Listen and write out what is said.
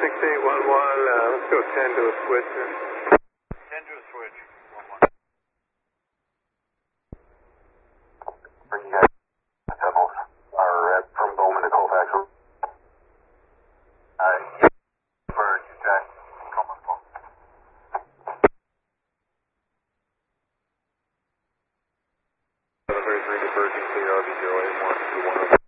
let's go 10 to a switch. 10 to a switch. 1-1. Bring you guys tunnels are from Bowman to Colfax. Yeah, for Jack, common phone. Very 3 diverging, clear RV 081 to 1.